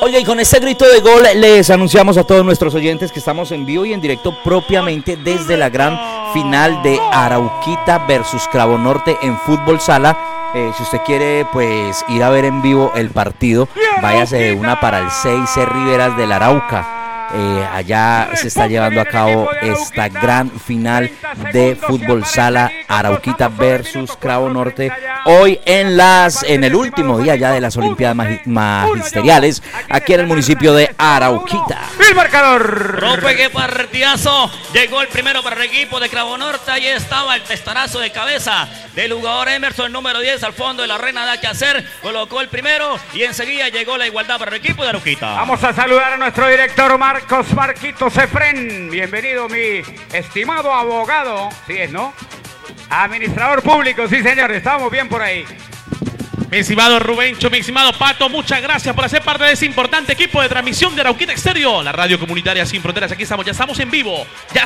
Oiga, y con este grito de gol les anunciamos a todos nuestros oyentes que estamos en vivo y en directo propiamente desde la gran final de Arauquita versus Cravo Norte en Fútbol Sala. Si usted quiere pues ir a ver en vivo el partido, váyase de una para el C&C Riveras del Arauca. Allá se está llevando a cabo esta gran final de Fútbol Sala, Arauquita versus Cravo Norte, hoy en el último día ya de las Olimpiadas Magisteriales, aquí en el municipio de Arauquita. El marcador. Rompe, qué partidazo. Llegó el primero para el equipo de Cravo Norte. Ahí estaba el testarazo de cabeza del jugador Emerson, el número 10, al fondo de la Reina da que hacer. Colocó el primero y enseguida llegó la igualdad para el equipo de Arauquita. Vamos a saludar a nuestro director Marcos Marquitos Efren. Bienvenido, mi estimado abogado. Sí es, ¿no? Administrador público, sí señor, estamos bien por ahí. Mi estimado Rubencho, mi estimado Pato, muchas gracias por hacer parte de ese importante equipo de transmisión de Arauquita Exterior, la radio comunitaria sin fronteras. Aquí estamos, ya estamos en vivo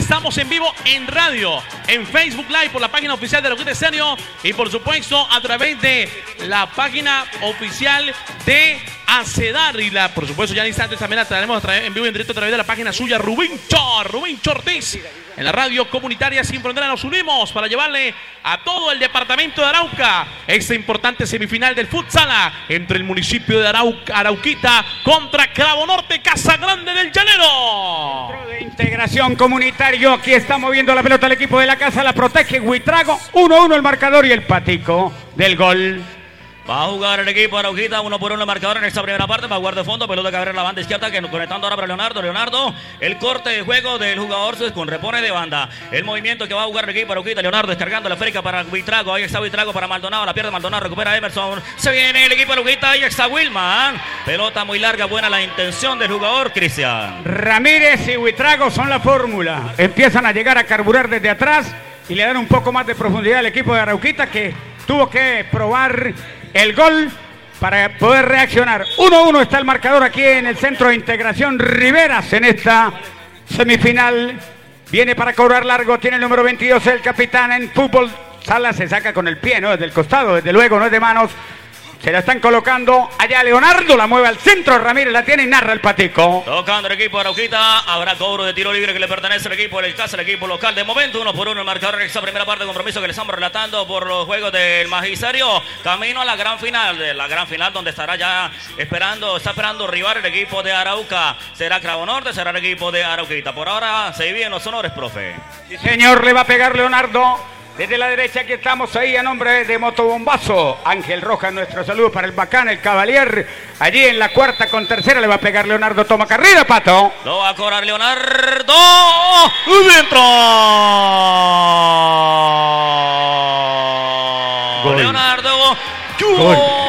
en radio, en Facebook Live por la página oficial de Arauquita Exterior y por supuesto a través de la página oficial de ACEDAR y por supuesto ya en instantes también la traeremos en vivo y en directo a través de la página suya Rubencho Ortiz. En la radio comunitaria sin fronteras nos unimos para llevarle a todo el departamento de Arauca esta importante semifinal del futsala entre el municipio de Arauquita contra Cravo Norte, Casa Grande del Llanero. Centro de integración comunitario, aquí está moviendo la pelota el equipo de la casa, la protege Huitrago, 1-1 el marcador y el patico del gol. Va a jugar el equipo de Arauquita, 1-1 el marcador en esta primera parte. Va a jugar de fondo, pelota que abre la banda izquierda, que conectando ahora para Leonardo. El corte de juego del jugador se repone de banda. El movimiento que va a jugar el equipo de Arauquita. Leonardo descargando la esférica para Huitrago. Ahí está Huitrago para Maldonado. La pierde Maldonado, recupera Emerson. Se viene el equipo de Arauquita. Ahí está Wilman. Pelota muy larga, buena la intención del jugador, Cristian. Ramírez y Huitrago son la fórmula. Empiezan a llegar a carburar desde atrás y le dan un poco más de profundidad al equipo de Arauquita, que tuvo que probar el gol para poder reaccionar. 1-1 está el marcador aquí en el Centro de Integración Riveras en esta semifinal. Viene para cobrar largo, tiene el número 22 el capitán en Fútbol Sala, se saca con el pie, ¿no? Desde el costado, desde luego, no es de manos. Se la están colocando allá Leonardo, la mueve al centro, Ramírez la tiene y narra el patico. Tocando el equipo de Arauquita, habrá cobro de tiro libre que le pertenece al equipo del casa, el equipo local. De momento, 1-1 el marcador en esta primera parte de compromiso que le estamos relatando por los juegos del Magisterio. Camino a la gran final, donde estará ya está esperando rival el equipo de Arauca. Será Cravo Norte, será el equipo de Arauquita. Por ahora se dividen los honores, profe. Sí, señor, le va a pegar Leonardo. Desde la derecha aquí estamos ahí a nombre de Motobombazo. Ángel Rojas, nuestro saludo para el bacán, el Cavalier. Allí en la cuarta con tercera le va a pegar Leonardo. Toma carrera, Pato. Lo va a cobrar Leonardo. ¡Dentro! Gol. Leonardo. Gol.